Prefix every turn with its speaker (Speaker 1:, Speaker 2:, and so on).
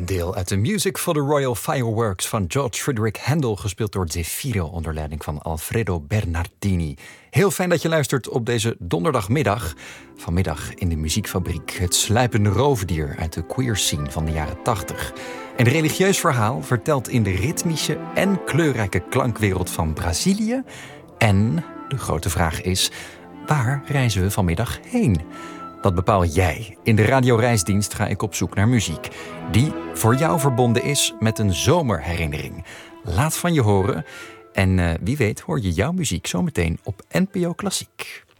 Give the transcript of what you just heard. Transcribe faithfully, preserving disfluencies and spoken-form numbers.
Speaker 1: Een deel uit de Music for the Royal Fireworks van George Frederick Handel, gespeeld door Zefiro onder leiding van Alfredo Bernardini. Heel fijn dat je luistert op deze donderdagmiddag. Vanmiddag in de Muziekfabriek, het sluipende roofdier uit de queer scene van de jaren tachtig. Een religieus verhaal verteld in de ritmische en kleurrijke klankwereld van Brazilië. En de grote vraag is, waar reizen we vanmiddag heen? Dat bepaal jij. In de radioreisdienst ga ik op zoek naar muziek die voor jou verbonden is met een zomerherinnering. Laat van je horen en uh, wie weet hoor je jouw muziek zometeen op N P O Klassiek.